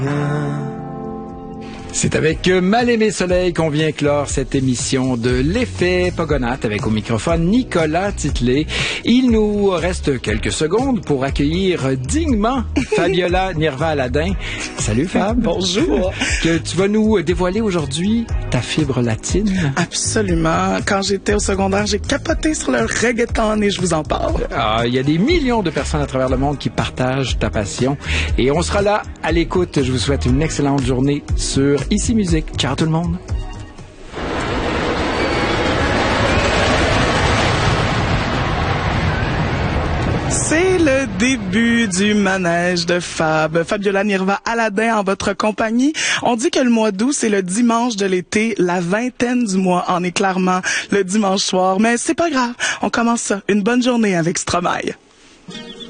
C'est avec Mal-Aimé Soleil qu'on vient clore cette émission de l'effet Pogonates avec au microphone Nicolas Titley. Il nous reste quelques secondes pour accueillir dignement Fabiola Nirva-Aladin. Salut Fab. Bonjour. Que tu vas nous dévoiler aujourd'hui ta fibre latine. Absolument. Quand j'étais au secondaire, j'ai capoté sur le reggaeton et je vous en parle. Ah, il y a des millions de personnes à travers le monde qui partagent ta passion. Et on sera là à l'écoute. Je vous souhaite une excellente journée sur Ici Musique. Ciao tout le monde. C'est le début du manège de Fab. Fabiola Nirva-Aladin en votre compagnie. On dit que le mois d'août, c'est le dimanche de l'été. La vingtaine du mois en est clairement le dimanche soir. Mais c'est pas grave. On commence ça. Une bonne journée avec Stromae.